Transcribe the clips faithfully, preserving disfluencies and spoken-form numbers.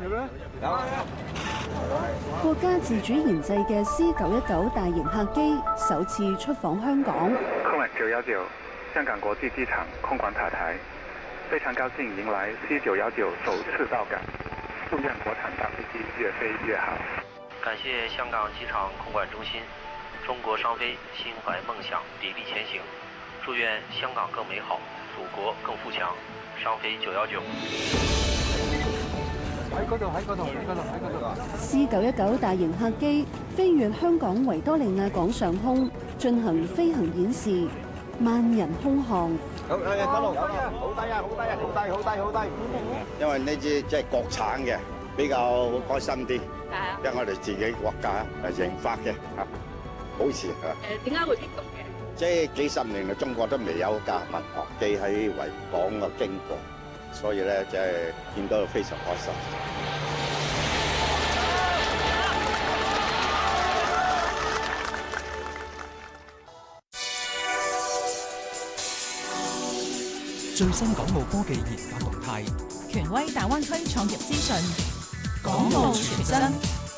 國家自主研製嘅 C 九一九大型客機首次出訪香港。 空管九一九香港國際機場空管塔台，非常高興迎來 C 九一九首次到港，祝願國產大飛機越飛越好。 感謝香港機場空管中心，中國商飛心懷夢想，砥礪前行，祝願香港更美好，祖國更富強。商飛九一九。 喺嗰度，喺嗰度，喺嗰度，喺嗰度。 C 九一九大型客機飛越香港維多利亞港上空，進行飛行演示，萬人空巷。 好，誒，一路，好低啊，好低啊，好低，好低，好低。因為呢支即係國產嘅，比較開心啲。係啊。因為我哋自己國家係研發嘅，嚇，好似嚇。 誒，點解會激動嘅？ 即係幾十年嚟，中國都未有架民航機喺維港嘅經過。所以咧，即係見到非常開心。 最新港澳科技研發動態， 權威大灣區創業資訊， 港澳全真。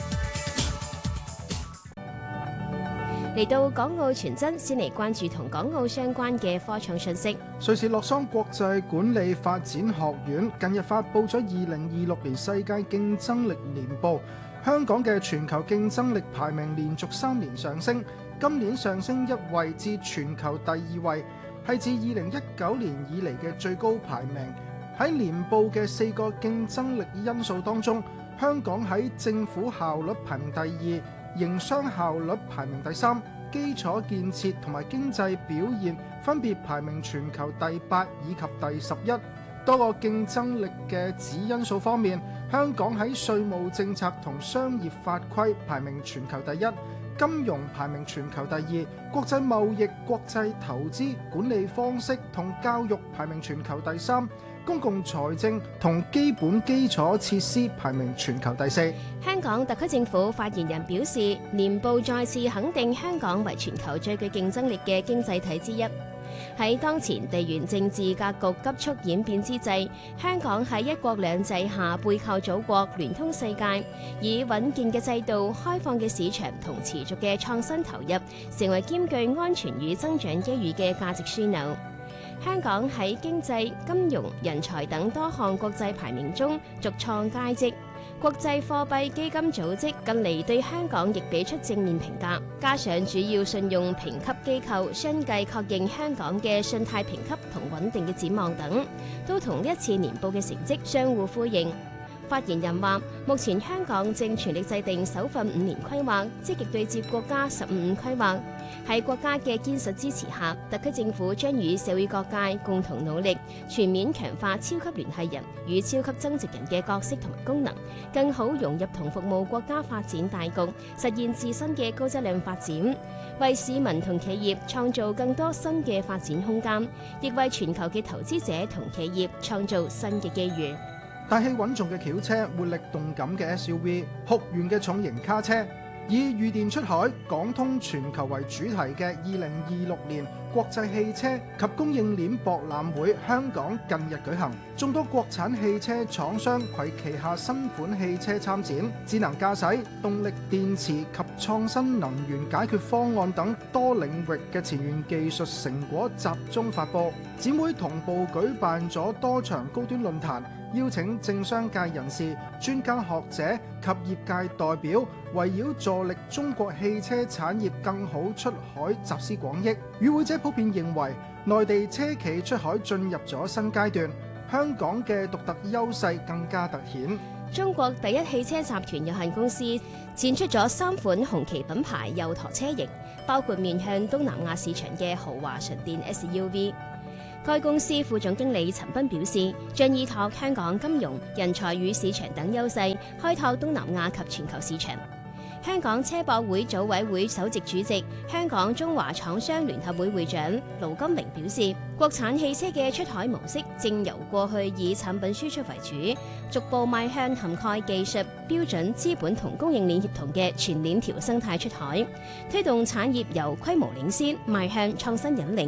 嚟到港澳全真，先嚟關注同港澳相關嘅科創信息。 瑞士洛桑國際管理發展學院近日發布咗二零二六年世界競爭力年報，香港嘅全球競爭力排名連續三年上升，今年上升一位至全球第二位，係自二零一九年以嚟嘅最高排名。喺年報嘅四個競爭力因素當中，香港喺政府效率排名第二，營商效率排名第三，基礎建設同埋經濟表現分別排名全球第八以及第十一。多個競爭力嘅子因素方面，香港喺稅務政策同商業法規排名全球第一，金融排名全球第二，國際貿易、國際投資、管理方式同教育排名全球第三，公共財政同基本基礎設施排名全球第四。 香港特區政府發言人表示，年報再次肯定香港為全球最具競爭力嘅經濟體之一。喺當前地緣政治格局急速演變之際，香港喺一國兩制下背靠祖國，聯通世界，以穩健嘅制度、開放嘅市場同持續嘅創新投入，成為兼具安全與增長機遇嘅價值樞紐。香港喺經濟、金融、人才等多項國際排名中續創佳績。國際貨幣基金組織近嚟對香港亦俾出正面評價，加上主要信用評級機構相繼確認香港嘅信貸評級同穩定嘅展望等，都同呢一次年報嘅成績相互呼應。發言人話：目前香港正全力制定首份五年規劃，積極對接國家十五五規劃。喺國家嘅堅實支持下，特區政府將與社會各界共同努力，全面強化超級聯繫人與超級增值人嘅角色同埋功能，更好融入同服務國家發展大局，實現自身嘅高質量發展，為市民同企業創造更多新嘅發展空間，亦為全球嘅投資者同企業創造新嘅機遇。 大氣穩重嘅轎車、活力動感嘅 S U V、酷炫嘅重型卡車，以御電出海、港通全球為主題嘅二零二六年國際汽車及供應鏈博覽會香港近日舉行，眾多國產汽車廠商攜旗下新款汽車參展，智能駕駛、動力電池及創新能源解決方案等多領域嘅前沿技術成果集中發佈。展會同步舉辦咗多場高端論壇，邀請政商界人士、專家學者及業界代表，圍繞助力中國汽車產業更好出海集思廣益。與會者普遍認為，內地車企出海進入咗新階段，香港嘅獨特優勢更加突顯。 中國第一汽車集團有限公司展出咗三款紅旗品牌右舵車型，包括面向東南亞市場嘅豪華純電 S U V。該公司副總經理陳斌表示，將依託香港金融、人才與市場等優勢，開拓東南亞及全球市場。香港車博會組委會首席主席、香港中華廠商聯合會會長盧金明表示，國產汽車嘅出海模式正由過去以產品輸出為主，逐步邁向涵蓋技術、標準、資本同供應鏈協同嘅全鏈條生態出海，推動產業由規模領先邁向創新引領。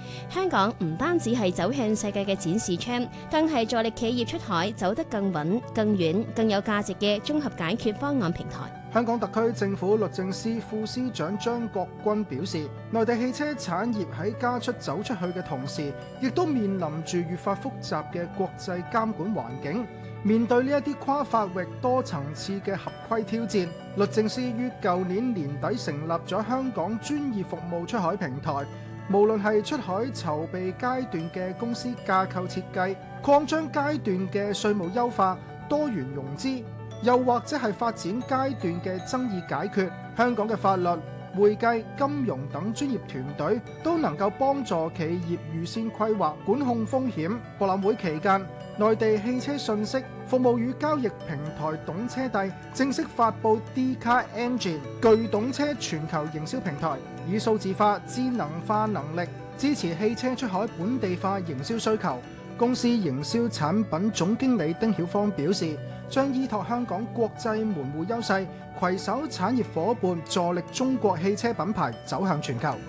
香港唔單止係走向世界嘅展示窗，更係助力企業出海走得更穩、更遠、更有價值嘅綜合解決方案平台。 香港特區政府律政司副司長張國軍表示，內地汽車產業喺加速走出去嘅同時，亦都面臨住越發複雜嘅國際監管環境。面對呢一啲跨法域多層次嘅合規挑戰，律政司於舊年年底成立咗香港專業服務出海平台。無論係出海籌備階段嘅公司架構設計、擴張階段嘅稅務優化、多元融資，又或者係發展階段嘅爭議解決，香港嘅法律、會計、金融等專業團隊都能夠幫助企業預先規劃、管控風險。博覽會期間，內地汽車信息服務與交易平台懂車帝正式發布 D-Car Engine 巨懂車全球營銷平台，以數字化、智能化能力支持汽車出海本地化營銷需求。公司營銷產品總經理丁曉芳表示，將依託香港國際門戶優勢，攜手產業夥伴，助力中國汽車品牌走向全球。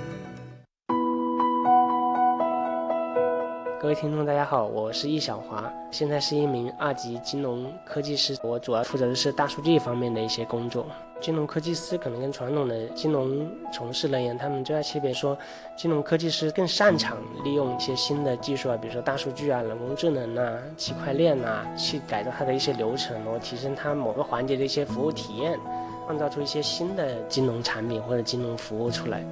各位聽眾大家好，我是易小華，現在是一名二級金融科技師，我主要負責的是大數據方面的一些工作。金融科技師可能跟傳統的金融從事人員，他們最大區別說，金融科技師更擅長利用一些新的技術啊，比如說大數據啊、人工智能啊、區塊鏈啊，去改造它的一些流程，然後提升它某個環節的一些服務體驗，創造出一些新的金融產品或者金融服務出來。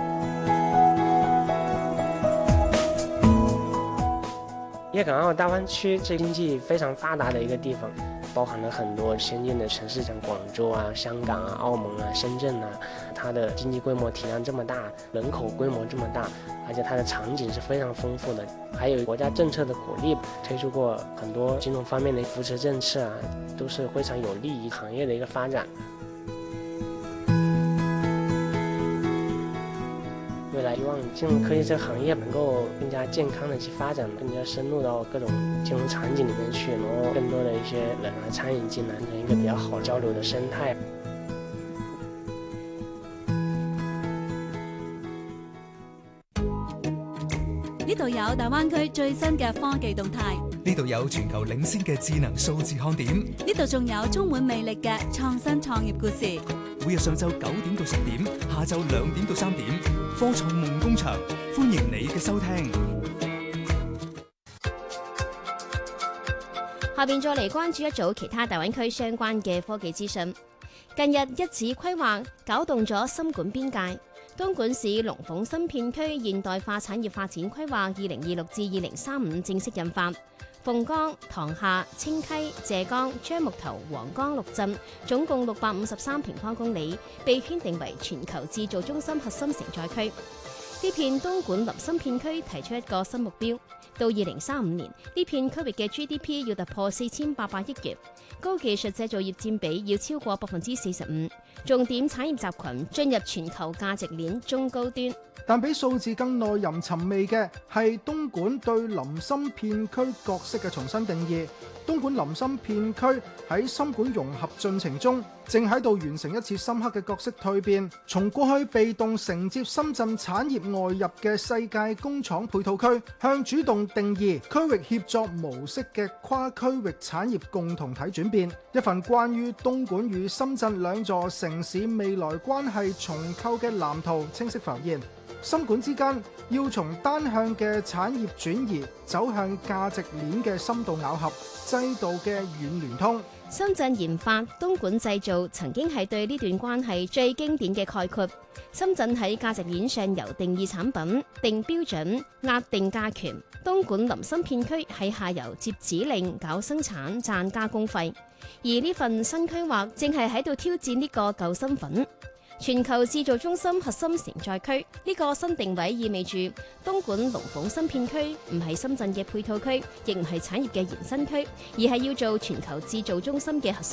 粵港澳大灣區是經濟非常發達的一個地方，包含了很多先進的城市，像廣州啊、香港啊、澳門啊、深圳啊，它的經濟規模體量這麼大，人口規模這麼大，而且它的場景是非常豐富的，還有國家政策的鼓勵，推出過很多金融方面的扶持政策啊，都是非常有利於行業的一個發展。未來希望金融科技這個行業能夠更加健康的去發展，更加深入到各種金融場景裡面去，然後更多的一些人啊參與進來，一個比較好交流的生態。 呢度有大灣區最新嘅科技動態， 呢度有全球領先嘅智能數字看點， 呢度仲有充滿魅力嘅創新創業故事。 每日上晝九點到十點，下晝兩點到三點，科創夢工場，歡迎你嘅收聽。 下邊再嚟關注一組其他大灣區相關嘅科技資訊。近日一紙規劃搞動咗深莞邊界。東莞市龍鳳新片區現代化產業發展規劃二零二六至二零三五正式印發。鳳崗、塘廈、清溪、謝江、樟木頭、黃崗六鎮，總共六百五十三平方公里，被編定為全球製造中心核心承載區。呢片東莞林森片區提出一個新目標，到二零三五年，呢片區域嘅 G D P 要突破四千八百億元，高技術製造業佔比要超過百分之四十五，重點產業集群進入全球價值鏈中高端。 但比數字更耐人尋味嘅係東莞對林森片區角色嘅重新定義。東莞林森片區喺深莞融合進程中，正喺度完成一次深刻嘅角色蛻變，從過去被動承接深圳產業外入嘅世界工廠配套區，向主動定義區域協作模式嘅跨區域產業共同體轉變。一份關於東莞與深圳兩座城市未來關係重構嘅藍圖清晰浮現。深莞之間要從單向嘅產業轉移走向價值鏈嘅深度咬合，制度嘅軟聯通。 深圳研發、東莞製造曾經係對呢段關係最經典嘅概括。深圳喺價值鏈上游定義產品、定標準、壓定價權；東莞林森片區喺下游接指令、搞生產、賺加工費。而呢份新規劃正係喺度挑戰呢個舊身份。全球製造中心核心承載區呢個新定位意味住東莞龍鳳新片區唔係深圳嘅配套區，亦唔係產業嘅延伸區，而係要做全球製造中心嘅核心。